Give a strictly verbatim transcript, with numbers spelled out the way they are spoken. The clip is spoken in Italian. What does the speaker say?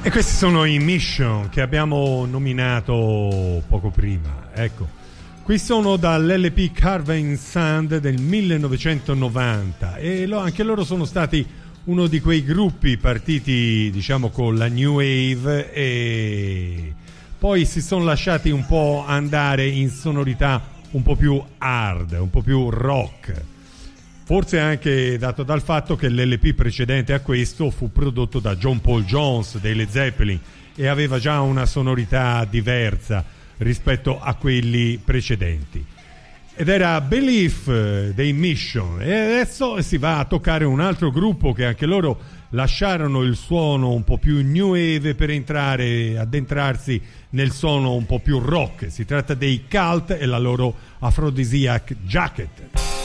E questi sono i Mission che abbiamo nominato poco prima. Ecco, qui sono dall'L P Carving Sand del millenovecentonovanta e lo, anche loro sono stati uno di quei gruppi partiti, diciamo, con la New Wave e poi si sono lasciati un po' andare in sonorità un po' più hard, un po' più rock. Forse anche dato dal fatto che l'L P precedente a questo fu prodotto da John Paul Jones dei Led Zeppelin e aveva già una sonorità diversa rispetto a quelli precedenti. Ed era Belief dei Mission. E adesso si va a toccare un altro gruppo che anche loro lasciarono il suono un po' più new wave per entrare, addentrarsi nel suono un po' più rock. Si tratta dei Cult e la loro Aphrodisiac Jacket.